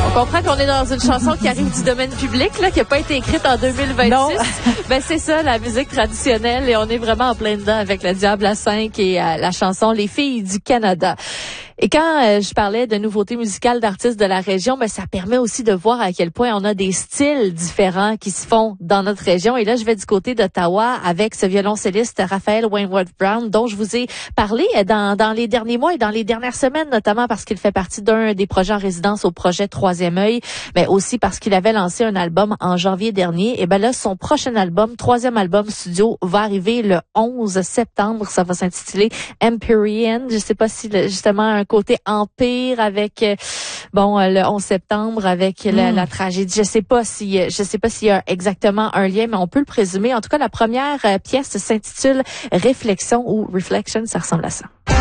On comprend qu'on est dans une chanson qui arrive du domaine public, là, qui n'a pas été écrite en 2026. Non. Ben, c'est ça, la musique traditionnelle, et on est vraiment en plein dedans avec le Diable à 5 et la chanson Les filles du Canada. Et quand je parlais de nouveautés musicales d'artistes de la région, ben ça permet aussi de voir à quel point on a des styles différents qui se font dans notre région. Et là, je vais du côté d'Ottawa avec ce violoncelliste Raphaël Wainwright-Brown, dont je vous ai parlé dans les derniers mois et dans les dernières semaines, notamment parce qu'il fait partie d'un des projets en résidence au projet Troisième Œil, mais aussi parce qu'il avait lancé un album en janvier dernier. Et ben là, son prochain album, troisième album studio, va arriver le 11 septembre. Ça va s'intituler Empyrean. Je sais pas si justement un côté empire avec le 11 septembre avec la tragédie. Je sais pas s'il y a exactement un lien, mais on peut le présumer. En tout cas, la première pièce s'intitule Réflexion ou Reflection, ça ressemble à ça.